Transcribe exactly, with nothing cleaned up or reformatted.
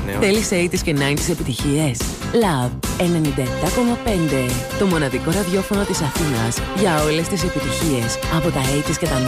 νέο. Θέλεις ογδόντα και ενενήντα επιτυχίες? Love ενενήντα επτά κόμμα πέντε. Το μοναδικό ραδιόφωνο της Αθήνας για όλες τις επιτυχίες από τα ογδόντα και τα